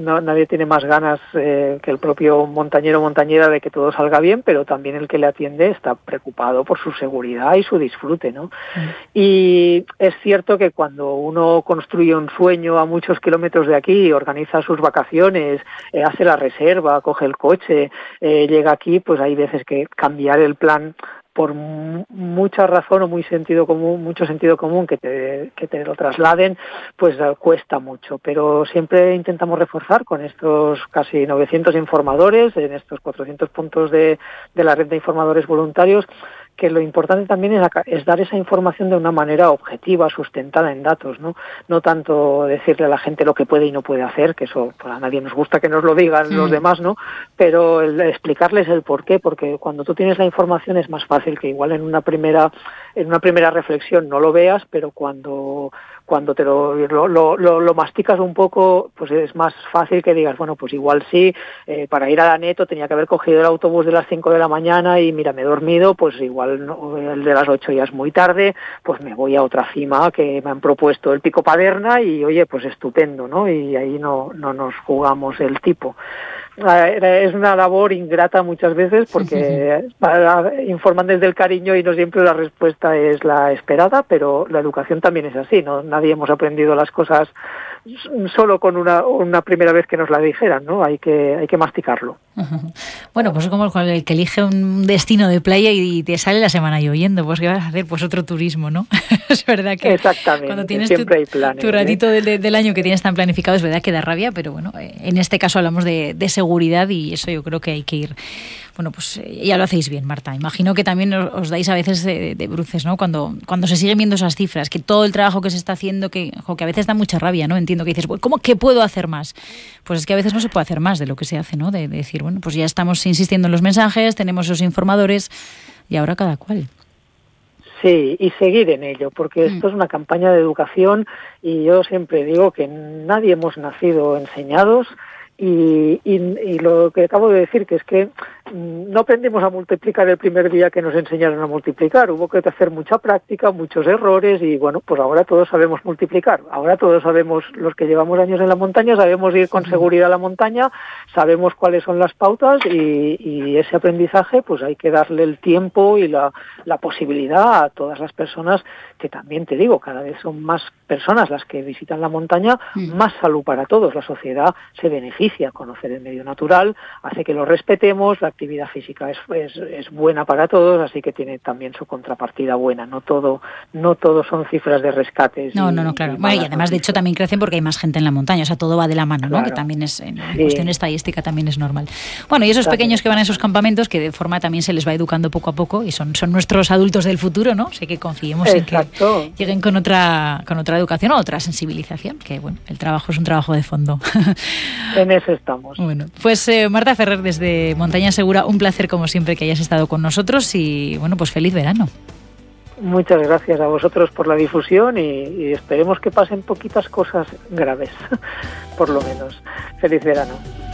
nadie tiene más ganas que el propio montañero o montañera de que todo salga bien, pero también el que le atiende está preocupado por su seguridad y su disfrute, ¿no? Y es cierto que cuando uno construye un sueño a muchos kilómetros de aquí, organiza sus vacaciones, hace la reserva, coge el coche, llega aquí, pues hay veces que cambiar el plan por mucha razón o mucho sentido común que te lo trasladen, pues cuesta mucho. Pero siempre intentamos reforzar con estos casi 900 informadores, en estos 400 puntos de la red de informadores voluntarios, que lo importante también es dar esa información de una manera objetiva, sustentada en datos, ¿no? No tanto decirle a la gente lo que puede y no puede hacer, que eso pues a nadie nos gusta que nos lo digan los demás, ¿no? Pero explicarles el por qué, porque cuando tú tienes la información es más fácil que igual en una primera reflexión no lo veas, pero cuando te lo masticas un poco, pues es más fácil que digas, bueno, pues igual sí, para ir a Daneto tenía que haber cogido el autobús de las 5 de la mañana y mira, me he dormido, pues igual el de las 8 ya es muy tarde, pues me voy a otra cima que me han propuesto el Pico Paderna y oye, pues estupendo, ¿no? Y ahí no nos jugamos el tipo. Es una labor ingrata muchas veces porque informan desde el cariño y no siempre la respuesta es la esperada, pero la educación también es así, ¿no? Nadie hemos aprendido las cosas solo con una primera vez que nos la dijeran, ¿no? Hay que masticarlo. Bueno, pues como el que elige un destino de playa y te sale la semana lloviendo, pues ¿qué vas a hacer? Pues otro turismo, ¿no? Es verdad que exactamente, cuando tienes siempre hay planes, tu ratito del año que tienes tan planificado, es verdad que da rabia, pero bueno, en este caso hablamos de seguridad y eso yo creo que hay que ir. Bueno, pues ya lo hacéis bien, Marta. Imagino que también os dais a veces de bruces, ¿no? Cuando se siguen viendo esas cifras, que todo el trabajo que se está haciendo, que a veces da mucha rabia, ¿no? Entiendo que dices, ¿cómo que puedo hacer más? Pues es que a veces no se puede hacer más de lo que se hace, ¿no? De decir, bueno, pues ya estamos insistiendo en los mensajes, tenemos esos informadores y ahora cada cual. Sí, y seguir en ello, porque esto es una campaña de educación y yo siempre digo que nadie hemos nacido enseñados. Y lo que acabo de decir, que es que no aprendimos a multiplicar el primer día que nos enseñaron a multiplicar. Hubo que hacer mucha práctica, muchos errores y bueno, pues ahora todos sabemos multiplicar. Ahora todos sabemos, los que llevamos años en la montaña, sabemos ir con seguridad a la montaña, sabemos cuáles son las pautas y ese aprendizaje pues hay que darle el tiempo y la posibilidad a todas las personas que también te digo, cada vez son más personas las que visitan la montaña, más salud para todos. La sociedad se beneficia. Conocer el medio natural hace que lo respetemos, la actividad física es buena para todos, así que tiene también su contrapartida buena, no todo son cifras de rescates. No, claro. Bueno, y además de hecho también crecen porque hay más gente en la montaña, o sea, todo va de la mano, claro, ¿no? Que también es, en cuestión estadística también es normal. Bueno, y esos pequeños que van a esos campamentos, que de forma también se les va educando poco a poco y son nuestros adultos del futuro, ¿no? Sé que confiemos en que lleguen con otra educación o otra sensibilización, que bueno, el trabajo es un trabajo de fondo. En eso estamos. Bueno, pues Marta Ferrer desde Montaña Segura, un placer como siempre que hayas estado con nosotros y bueno, pues feliz verano. Muchas gracias a vosotros por la difusión y esperemos que pasen poquitas cosas graves, por lo menos. Feliz verano.